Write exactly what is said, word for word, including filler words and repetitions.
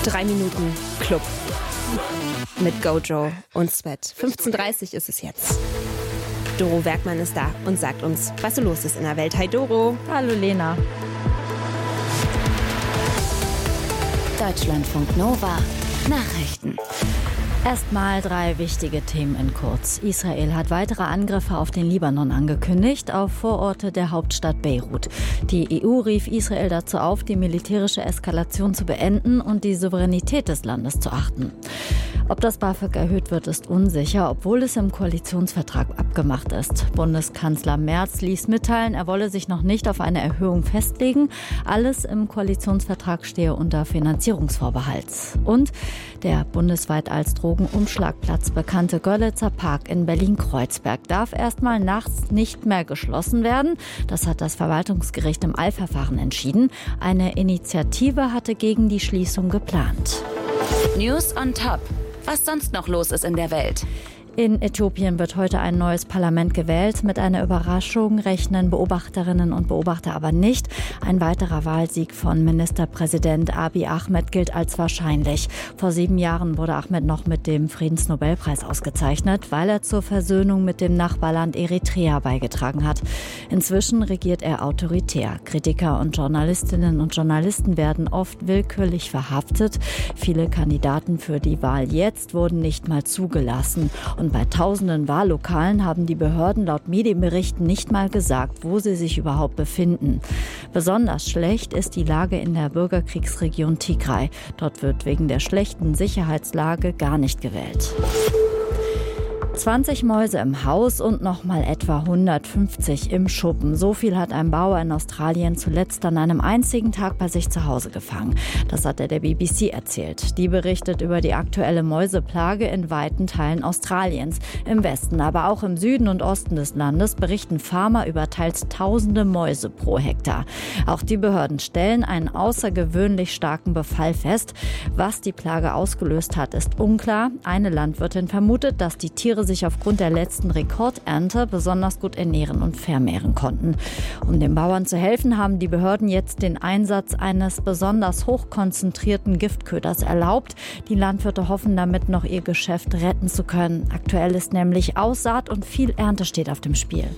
Drei Minuten Club mit Gojo und Sweat. fünfzehn Uhr dreißig ist es jetzt. Doro Werkmann ist da und sagt uns, was so los ist in der Welt. Hi Doro. Hallo Lena. Deutschlandfunk Nova Nachrichten. Erstmal drei wichtige Themen in kurz. Israel hat weitere Angriffe auf den Libanon angekündigt, auf Vororte der Hauptstadt Beirut. Die E U rief Israel dazu auf, die militärische Eskalation zu beenden und die Souveränität des Landes zu achten. Ob das BAföG erhöht wird, ist unsicher, obwohl es im Koalitionsvertrag abgemacht ist. Bundeskanzler Merz ließ mitteilen, er wolle sich noch nicht auf eine Erhöhung festlegen. Alles im Koalitionsvertrag stehe unter Finanzierungsvorbehalt. Und der bundesweit als Drogenumschlagplatz bekannte Görlitzer Park in Berlin-Kreuzberg darf erstmal nachts nicht mehr geschlossen werden. Das hat das Verwaltungsgericht im Eilverfahren entschieden. Eine Initiative hatte gegen die Schließung geplant. News on Top. Was sonst noch los ist in der Welt? In Äthiopien wird heute ein neues Parlament gewählt. Mit einer Überraschung rechnen Beobachterinnen und Beobachter aber nicht. Ein weiterer Wahlsieg von Ministerpräsident Abiy Ahmed gilt als wahrscheinlich. Vor sieben Jahren wurde Ahmed noch mit dem Friedensnobelpreis ausgezeichnet, weil er zur Versöhnung mit dem Nachbarland Eritrea beigetragen hat. Inzwischen regiert er autoritär. Kritiker und Journalistinnen und Journalisten werden oft willkürlich verhaftet. Viele Kandidaten für die Wahl jetzt wurden nicht mal zugelassen. Und bei tausenden Wahllokalen haben die Behörden laut Medienberichten nicht mal gesagt, wo sie sich überhaupt befinden. Besonders schlecht ist die Lage in der Bürgerkriegsregion Tigray. Dort wird wegen der schlechten Sicherheitslage gar nicht gewählt. zwanzig Mäuse im Haus und noch mal etwa hundertfünfzig im Schuppen. So viel hat ein Bauer in Australien zuletzt an einem einzigen Tag bei sich zu Hause gefangen. Das hat er der B B C erzählt. Die berichtet über die aktuelle Mäuseplage in weiten Teilen Australiens. Im Westen, aber auch im Süden und Osten des Landes berichten Farmer über teils tausende Mäuse pro Hektar. Auch die Behörden stellen einen außergewöhnlich starken Befall fest. Was die Plage ausgelöst hat, ist unklar. Eine Landwirtin vermutet, dass die Tiere sich aufgrund der letzten Rekordernte besonders gut ernähren und vermehren konnten. Um den Bauern zu helfen, haben die Behörden jetzt den Einsatz eines besonders hochkonzentrierten Giftköders erlaubt. Die Landwirte hoffen damit noch ihr Geschäft retten zu können. Aktuell ist nämlich Aussaat und viel Ernte steht auf dem Spiel.